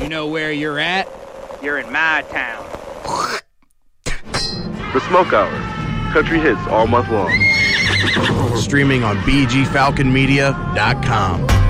You know where you're at? You're in my town. The Smoke Hour. Country hits all month long. Streaming on bgfalconmedia.com.